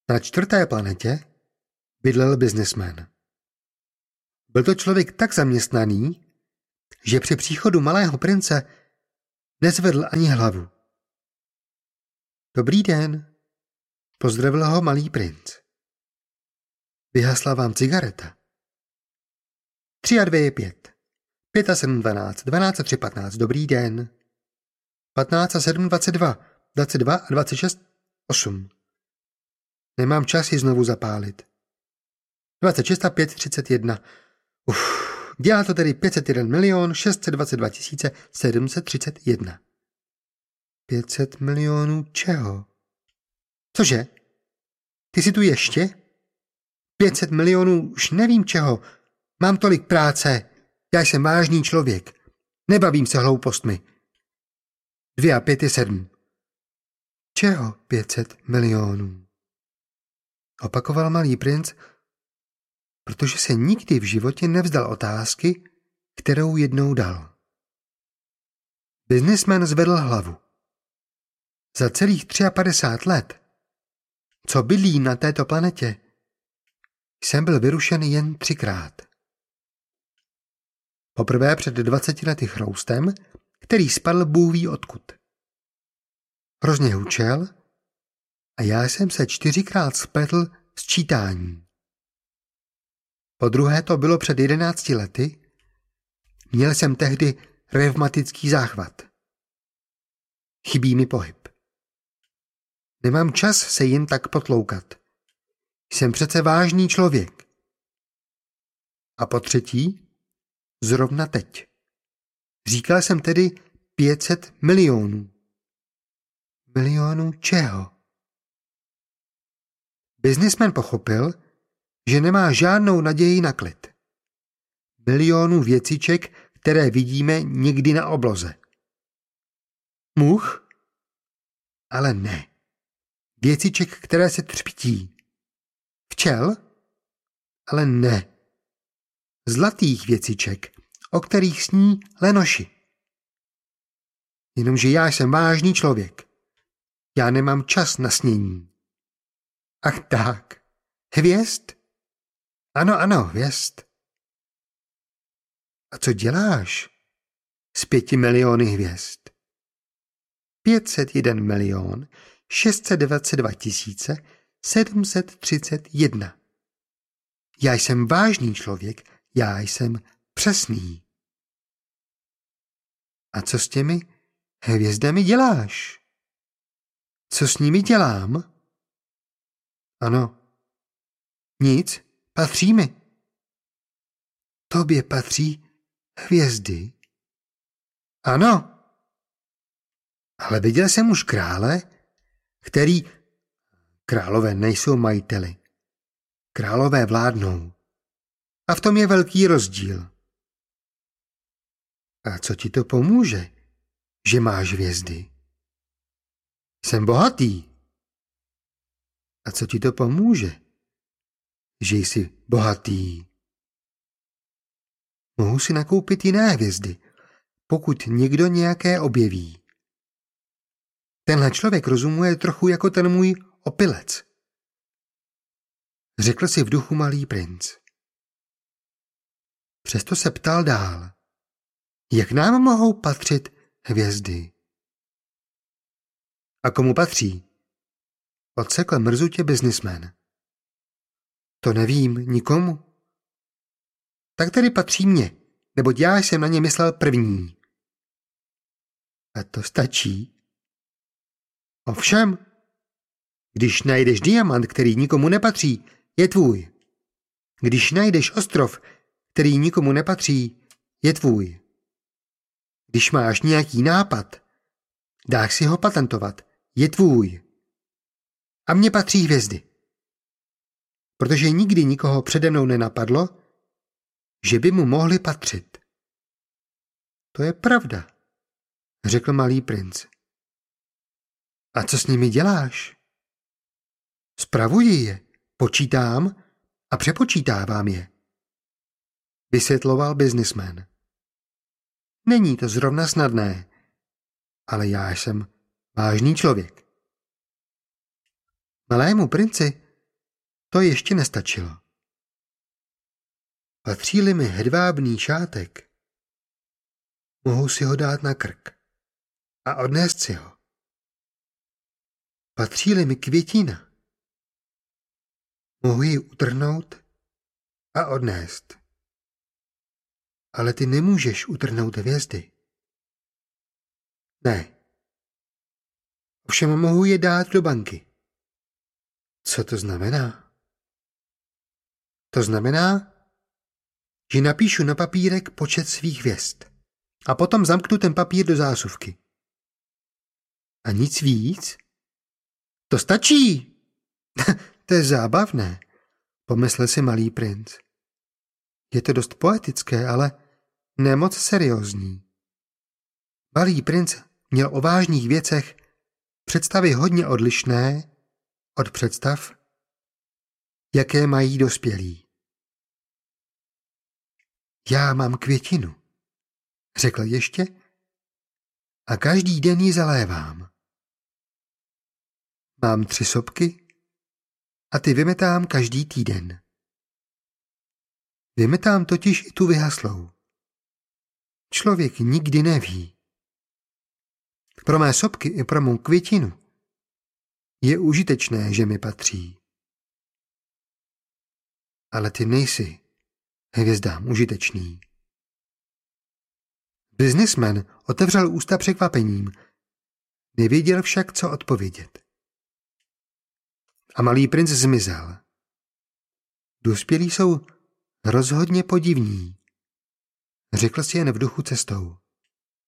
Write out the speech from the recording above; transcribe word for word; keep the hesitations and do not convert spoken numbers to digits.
Na čtvrté planetě bydlel biznesmen. Byl to člověk tak zaměstnaný, že při příchodu malého prince nezvedl ani hlavu. Dobrý den, pozdravil ho malý princ. Vyhasla vám cigareta. Tři a dvě je pět. Pět a sedm dvanáct. Dvanáct a tři patnáct. Dobrý den. Patnáct a sedm dvacet dva. Dvacet dva a dvacet šest osm. Nemám čas ji znovu zapálit. Dvacet šest a pět třicet jedna. Uf, dělá to tedy pět set jeden milion šest set dvacet dva tisíce sedm set třicet jedna. Pět set milionů čeho? Cože? Ty jsi tu ještě? Pět set milionů už nevím čeho. Mám tolik práce. Já jsem vážný člověk. Nebavím se hloupostmi. Dvě a pět je sedm. Čeho pět set milionů? Opakoval malý princ, protože se nikdy v životě nevzdal otázky, kterou jednou dal. Biznismen zvedl hlavu. Za celých padesát tři let, co bydlí na této planetě, jsem byl vyrušen jen třikrát. Poprvé před dvaceti lety chroustem, který spadl bůh ví odkud. Hrozně hučel a já jsem se čtyřikrát spletl s čítání. Po druhé to bylo před jedenácti lety, měl jsem tehdy revmatický záchvat. Chybí mi pohyb. Nemám čas se jen tak potloukat. Jsem přece vážný člověk. A po třetí, zrovna teď. Říkal jsem tedy pět set milionů. Milionů čeho? Biznismen pochopil, že nemá žádnou naději na klid. Milionů věciček, které vidíme někdy na obloze. Much? Ale ne. Věciček, které se třpití. Včel? Ale ne. Zlatých věciček, o kterých sní lenoši. Jenomže já jsem vážný člověk. Já nemám čas na snění. Ach tak. Hvězd? Ano, ano, hvězd. A co děláš s pěti miliony hvězd? Pět set jeden milion šest set dvacet dva tisíce sedm set třicet jedna. Já jsem vážný člověk, já jsem přesný. A co s těmi hvězdami děláš? Co s nimi dělám? Ano. Nic, patří mi. Tobě patří hvězdy? Ano. Ale viděl jsem už krále, který... Králové nejsou majiteli. Králové vládnou. A v tom je velký rozdíl. A co ti to pomůže, že máš hvězdy? Jsem bohatý. A co ti to pomůže, že jsi bohatý? Mohu si nakoupit jiné hvězdy, pokud někdo nějaké objeví. Tenhle člověk rozumuje trochu jako ten můj opilec. Řekl si v duchu malý princ. Přesto se ptal dál. Jak nám mohou patřit hvězdy? A komu patří? Odsekl mrzutě biznismen. To nevím, nikomu. Tak tedy patří mně, neboť já jsem na ně myslel první. A to stačí. Ovšem, když najdeš diamant, který nikomu nepatří, je tvůj. Když najdeš ostrov, který nikomu nepatří, je tvůj. Když máš nějaký nápad, dáš si ho patentovat, je tvůj. A mně patří hvězdy. Protože nikdy nikoho přede mnou nenapadlo, že by mu mohly patřit. To je pravda, řekl malý princ. A co s nimi děláš? Spravuji je, počítám a přepočítávám je, vysvětloval biznismen. Není to zrovna snadné, ale já jsem vážný člověk. Malému princi To ještě nestačilo. Patří-li mi hedvábný šátek, mohu si ho dát na krk a odnést si ho. Patří-li mi květina, mohu ji utrhnout a odnést. Ale ty nemůžeš utrhnout hvězdy. Ne. Ovšem mohu je dát do banky. Co to znamená? To znamená, že napíšu na papírek počet svých hvězd a potom zamknu ten papír do zásuvky. A nic víc? To stačí! To je zábavné, pomyslel si malý princ. Je to dost poetické, ale ne moc seriózní. Malý princ měl o vážných věcech představy hodně odlišné od představ, jaké mají dospělí. Já mám květinu, řekl ještě, a každý den ji zalévám. Mám tři sopky a ty vymetám každý týden. Vymetám totiž i tu vyhaslou. Člověk nikdy neví. Pro mé sopky i pro mou květinu je užitečné, že mi patří. Ale ty nejsi hvězdám užitečný. Businessman otevřel ústa překvapením. Nevěděl však, co odpovědět. A malý princ zmizel. Dospělí jsou rozhodně podivní, řekl si jen v duchu cestou.